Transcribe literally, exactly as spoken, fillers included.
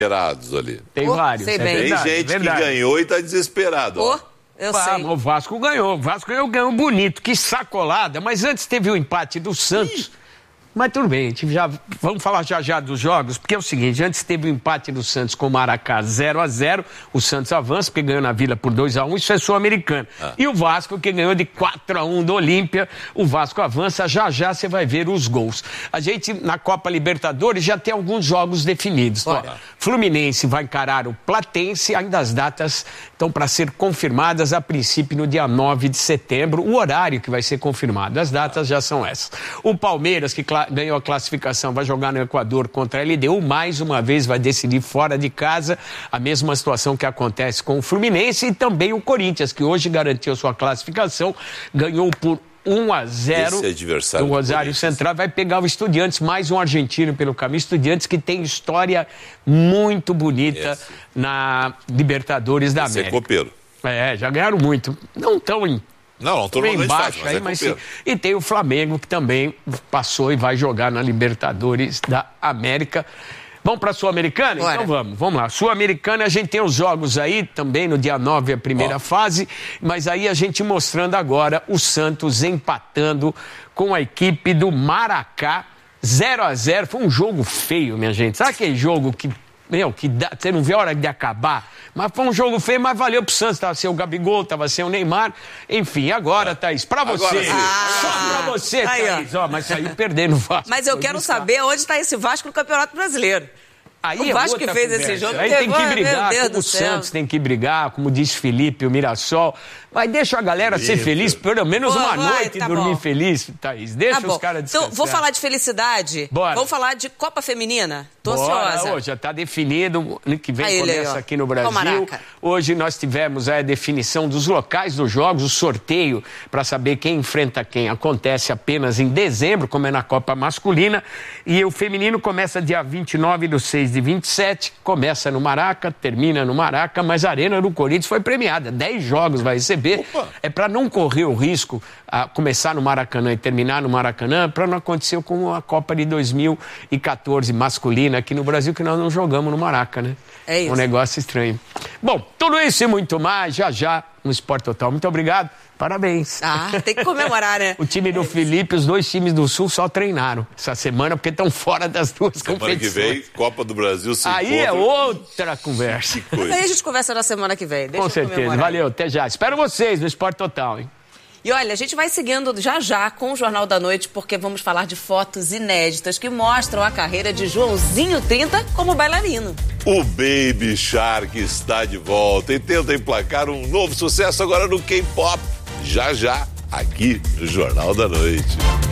desesperados ali. Tem oh, vários. É tem verdade, gente verdade. que ganhou e tá desesperado. Oh, eu ah, sei. O Vasco ganhou. O Vasco ganhou, ganhou bonito. Que sacolada. Mas antes teve o empate do Santos. Ih. Mas tudo bem, a gente já, vamos falar já já dos jogos, porque é o seguinte, antes teve o empate do Santos com o Maracá zero a zero, o Santos avança, porque ganhou na Vila por dois a um, isso é sul-americano. Ah. E o Vasco, que ganhou de quatro a um do Olímpia, o Vasco avança, já já você vai ver os gols. A gente, na Copa Libertadores, já tem alguns jogos definidos. Olha, Fluminense vai encarar o Platense, ainda as datas estão para ser confirmadas, a princípio no dia nove de setembro, o horário que vai ser confirmado, as datas já são essas. O Palmeiras, que ganhou a classificação, vai jogar no Equador contra a L D U, mais uma vez vai decidir fora de casa, a mesma situação que acontece com o Fluminense e também o Corinthians, que hoje garantiu sua classificação, ganhou por um a zero do Rosário Central, vai pegar o Estudiantes, mais um argentino pelo caminho, Estudiantes que tem história muito bonita Esse. na Libertadores da Esse América. É copeiro. É, já ganharam muito, não tão em Não, não estou falando embaixo mas aí, é mas sim. E tem o Flamengo, que também passou e vai jogar na Libertadores da América. Vamos para a Sul-Americana? Bora. Então vamos, vamos lá. Sul-Americana, a gente tem os jogos aí, também no dia nove, a primeira oh. fase, mas aí a gente mostrando agora o Santos empatando com a equipe do Maracá, zero a zero. Foi um jogo feio, minha gente. Sabe aquele jogo que... Meu, que dá, você não vê a hora de acabar. Mas foi um jogo feio, mas valeu pro Santos. Tava sem o Gabigol, tava sem o Neymar. Enfim, agora, Thaís, pra você. Agora, ah, só pra você, aí, Thaís. Ó, mas saiu perdendo o Vasco. Mas eu quero buscar. saber onde tá esse Vasco no Campeonato Brasileiro. Aí o Vasco é que fez conversa. esse jogo... Aí tem que brigar, como o céu. Santos tem que brigar, como disse Felipe, o Mirassol. Mas deixa a galera Eita. ser feliz, pelo menos Pô, uma vai, noite tá dormir bom. feliz, Thaís. Deixa tá os caras descansar. Então, vou falar de felicidade. Bora. Vamos falar de Copa Feminina. Tô Bora, ansiosa. Hoje já está definido, ano que vem Aí, começa Leo. aqui no Brasil. Hoje nós tivemos a definição dos locais dos jogos, o sorteio para saber quem enfrenta quem. Acontece apenas em dezembro, como é na Copa masculina. E o feminino começa dia vinte e nove do seis de vinte e sete, começa no Maraca, termina no Maraca, mas a Arena do Corinthians foi premiada. Dez jogos vai receber. Opa. É para não correr o risco a começar no Maracanã e terminar no Maracanã, para não acontecer com a Copa de dois mil e quatorze masculina aqui no Brasil, que nós não jogamos no Maraca, né? É isso. Um negócio estranho. Bom, tudo isso e muito mais, já já no Esporte Total. Muito obrigado. Parabéns. Ah, tem que comemorar, né? O time do Felipe, os dois times do Sul só treinaram essa semana porque estão fora das duas semana competições. Semana que vem, Copa do Brasil se Aí encontra. é outra conversa. Mas aí a gente conversa na semana que vem. Deixa Com certeza. Valeu, até já. Espero vocês no Esporte Total, hein? E olha, a gente vai seguindo já já com o Jornal da Noite, porque vamos falar de fotos inéditas que mostram a carreira de Joãozinho trinta como bailarino. O Baby Shark está de volta e tenta emplacar um novo sucesso agora no K-pop. Já já, aqui no Jornal da Noite.